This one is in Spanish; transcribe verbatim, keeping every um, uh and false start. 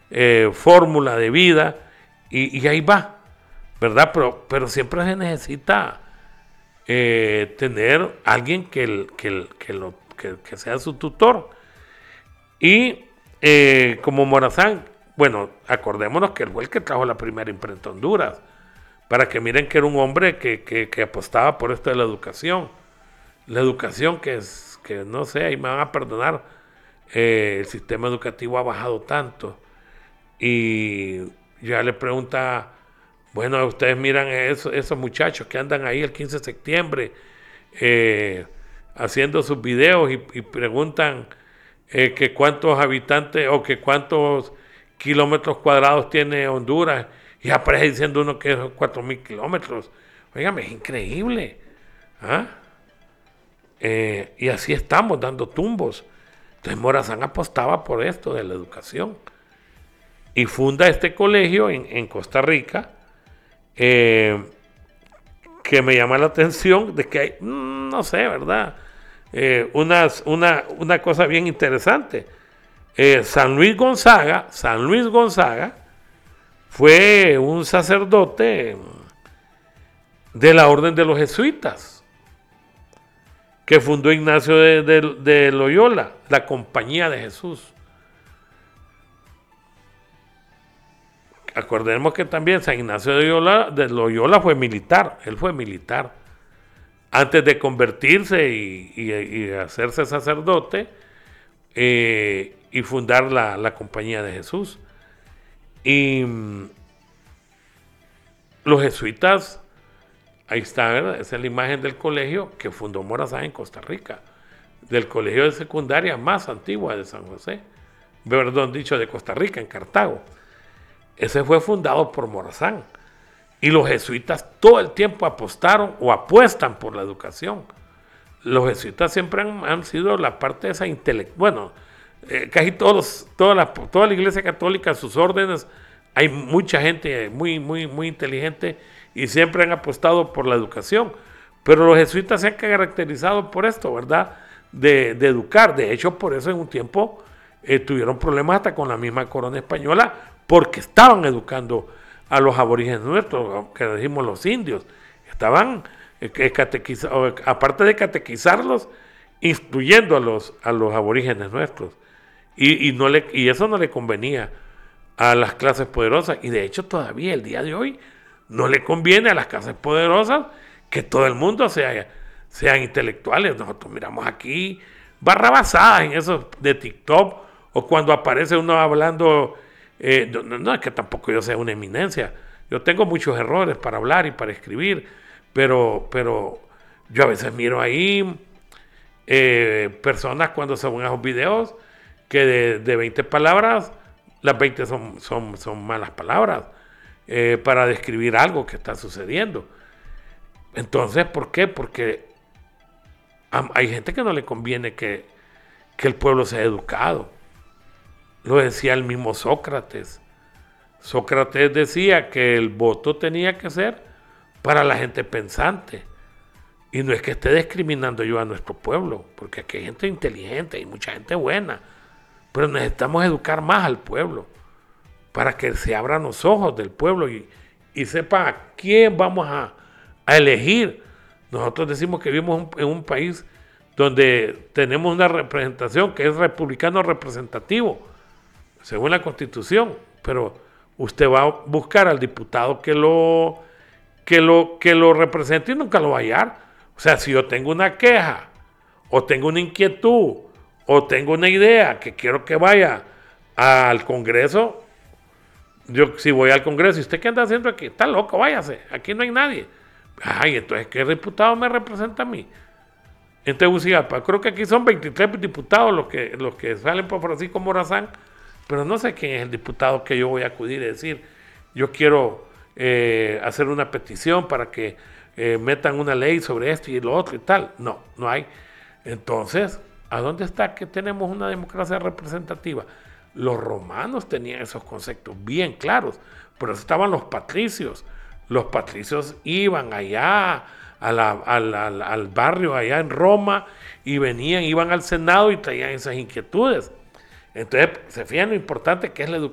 eh, fórmula de vida, y, y ahí va, ¿verdad? Pero, pero siempre se necesita eh, tener alguien que, el, que, el, que, lo, que, que sea su tutor. Y eh, como Morazán, bueno, acordémonos que él fue el que trajo la primera imprenta a Honduras, para que miren que era un hombre que, que, que apostaba por esto de la educación. La educación que es, que no sé, ahí me van a perdonar, eh, el sistema educativo ha bajado tanto. Y ya le pregunta, bueno, ustedes miran eso, esos muchachos que andan ahí el quince de septiembre eh, haciendo sus videos y, y preguntan eh, que cuántos habitantes o que cuántos kilómetros cuadrados tiene Honduras, y aparece diciendo uno que son cuatro mil kilómetros. Óigame, es increíble. ¿Ah? Eh, y así estamos dando tumbos. Entonces Morazán apostaba por esto de la educación y funda este colegio en, en Costa Rica, eh, que me llama la atención de que hay, mm, no sé, ¿verdad? Eh, unas, una, una cosa bien interesante. Eh, San Luis Gonzaga, San Luis Gonzaga fue un sacerdote de la orden de los jesuitas que fundó Ignacio de, de, de Loyola, la Compañía de Jesús. Acordemos que también San Ignacio de Loyola, de Loyola fue militar, él fue militar. Antes de convertirse y, y, y hacerse sacerdote eh, y fundar la, la Compañía de Jesús. Y mmm, los jesuitas, ahí está, ¿verdad? Esa es la imagen del colegio que fundó Morazán en Costa Rica, del colegio de secundaria más antiguo de San José, perdón, dicho de Costa Rica, en Cartago. Ese fue fundado por Morazán. Y los jesuitas todo el tiempo apostaron o apuestan por la educación. Los jesuitas siempre han, han sido la parte de esa intelectual. Bueno, eh, casi todos, toda, la, toda la iglesia católica, sus órdenes, hay mucha gente muy, muy, muy inteligente y siempre han apostado por la educación. Pero los jesuitas se han caracterizado por esto, ¿verdad? De, de educar. De hecho, por eso en un tiempo eh, tuvieron problemas hasta con la misma corona española, porque estaban educando a los aborígenes nuestros, que decimos los indios. Estaban, eh, catequiza, aparte de catequizarlos, instruyendo a los, a los aborígenes nuestros. Y, y, no le, y eso no le convenía a las clases poderosas. Y de hecho todavía el día de hoy no le conviene a las clases poderosas que todo el mundo sea, sean intelectuales. Nosotros miramos aquí barrabasadas en esos de TikTok, o cuando aparece uno hablando... Eh, no, no es que tampoco yo sea una eminencia, yo tengo muchos errores para hablar y para escribir, pero, pero yo a veces miro ahí eh, personas cuando suben esos videos que de, de veinte palabras, las veinte son, son, son malas palabras eh, para describir algo que está sucediendo. Entonces, ¿por qué? Porque hay gente que no le conviene que, que el pueblo sea educado. Lo decía el mismo Sócrates. Sócrates decía que el voto tenía que ser para la gente pensante. Y no es que esté discriminando yo a nuestro pueblo, porque aquí hay gente inteligente, hay mucha gente buena. Pero necesitamos educar más al pueblo para que se abran los ojos del pueblo y, y sepa a quién vamos a, a elegir. Nosotros decimos que vivimos en un país donde tenemos una representación que es republicano representativo, según la Constitución, pero usted va a buscar al diputado que lo, que lo, que lo represente y nunca lo va a hallar. O sea, si yo tengo una queja, o tengo una inquietud, o tengo una idea que quiero que vaya al Congreso, yo si voy al Congreso, ¿y usted qué anda haciendo aquí? Está loco, váyase, aquí no hay nadie. Ay, entonces, ¿qué diputado me representa a mí? En Tegucigalpa, creo que aquí son veintitrés diputados los que, los que salen por Francisco Morazán, pero no sé quién es el diputado que yo voy a acudir y decir, yo quiero eh, hacer una petición para que eh, metan una ley sobre esto y lo otro y tal. No, no hay. Entonces, ¿a dónde está que tenemos una democracia representativa? Los romanos tenían esos conceptos bien claros, por eso estaban los patricios. Los patricios iban allá a la, a la, al, al barrio allá en Roma y venían, iban al Senado y traían esas inquietudes. Entonces, se fijan lo importante que es la educación.